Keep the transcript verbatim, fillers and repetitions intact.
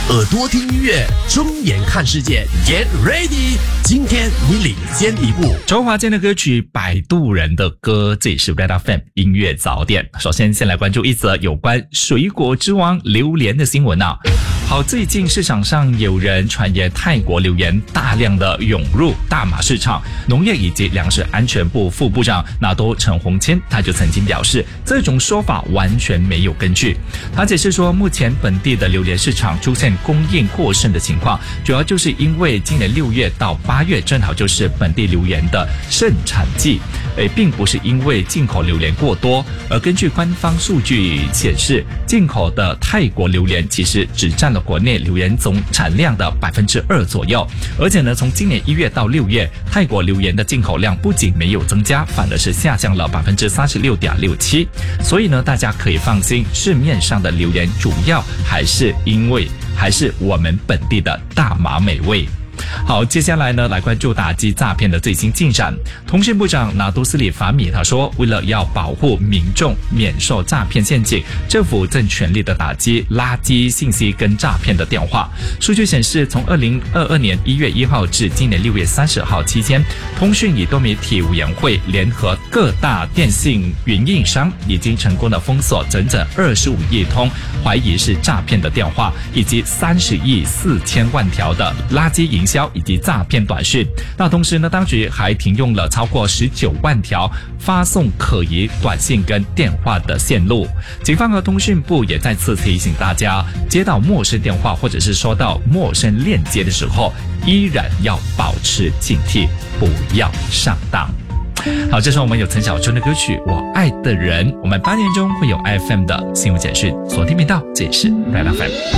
耳朵听音乐，睁眼看世界 ，Get ready！ 今天你领先一步。 周华健的歌曲《摆渡人》的歌，这里是 Red F M 音乐早点。首先，先来关注一则有关水果之王榴莲的新闻啊。好，最近市场上有人传言泰国榴莲大量的涌入大马市场，农业以及粮食安全部副部长纳多陈宏谦他就曾经表示，这种说法完全没有根据。他解释说，目前本地的榴莲市场出现供应过剩的情况，主要就是因为今年六月到八月正好就是本地榴莲的盛产季，诶，并不是因为进口榴莲过多。而根据官方数据显示，进口的泰国榴莲其实只占了国内榴莲总产量的百分之二左右，而且呢，从今年一月到六月，泰国榴莲的进口量不仅没有增加，反而是下降了百分之三十六点六七。所以呢，大家可以放心，市面上的榴莲主要还是因为还是我们本地的大马美味。好，接下来呢，来关注打击诈骗的最新进展。通讯部长拿督斯里法米他说，为了要保护民众免受诈骗陷阱，政府正全力的打击垃圾信息跟诈骗的电话。数据显示，从二零二二年一月一号至今年六月三十号期间，通讯与多媒体委员会联合各大电信运营商，已经成功的封锁整整二十五亿通怀疑是诈骗的电话，以及三十亿四千万条的垃圾营销以及诈骗短讯。那同时呢，当局还停用了超过十九万条发送可疑短信跟电话的线路。警方和通讯部也再次提醒大家，接到陌生电话或者是收到陌生链接的时候，依然要保持警惕，不要上当。好，这是我们有陈小春的歌曲《我爱的人》。我们八点钟会有 I F M 的新闻简讯，锁定频道，这也是 Red F M。